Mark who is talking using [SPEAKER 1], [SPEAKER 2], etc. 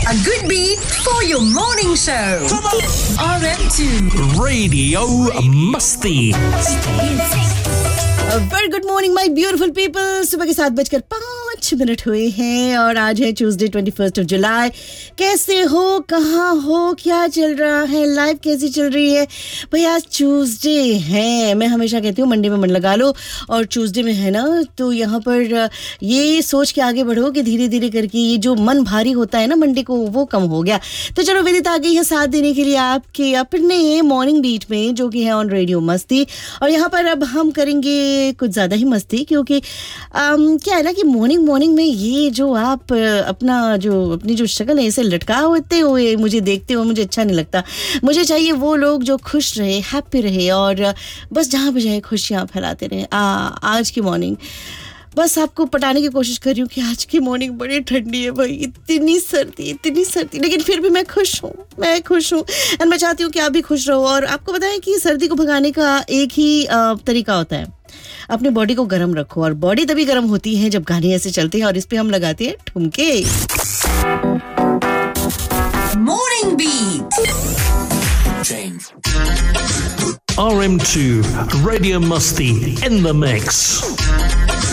[SPEAKER 1] A good beat for your morning show. RM2
[SPEAKER 2] Radio Musty.
[SPEAKER 3] Very good morning my beautiful people. सुबह के 7:05 हुए हैं और आज है ट्यूसडे 21 जुलाई. कैसे हो, कहाँ हो, क्या चल रहा है, लाइफ कैसी चल रही है भाई? आज ट्यूसडे है. मैं हमेशा कहती हूँ मंडे में मन लगा लो, और ट्यूसडे में है ना तो यहाँ पर ये सोच के आगे बढ़ो कि धीरे धीरे करके ये जो मन भारी होता है ना मंडे को, वो कम हो गया. तो चलो विदित आ गई है साथ देने के लिए आपके अपने मॉर्निंग बीट में, जो कि है ऑन रेडियो मस्ती. और यहाँ पर अब हम करेंगे कुछ ज़्यादा ही मस्ती, क्योंकि क्या है ना कि मॉर्निंग में ये जो आप अपनी जो शक्ल है इसे लटका होते हुए मुझे देखते हो, मुझे अच्छा नहीं लगता. मुझे चाहिए वो लोग जो खुश रहे, हैप्पी रहे, और बस जहाँ पे जाए खुशियाँ फैलाते रहे. आज की मॉर्निंग बस आपको पटाने की कोशिश कर रही हूँ कि आज की मॉर्निंग बड़ी ठंडी है भाई, इतनी सर्दी, लेकिन फिर भी मैं खुश हूँ एंड मैं चाहती हूँ कि आप भी खुश रहो. और आपको बताएं कि सर्दी को भगाने का एक ही तरीका होता है, अपनी बॉडी को गर्म रखो. और बॉडी तभी गर्म होती है जब गाने ऐसे चलते हैं, और इस पे हम लगाते हैं ठुमके.
[SPEAKER 1] Morning Beat.
[SPEAKER 2] RM2 Radio Musty in the mix.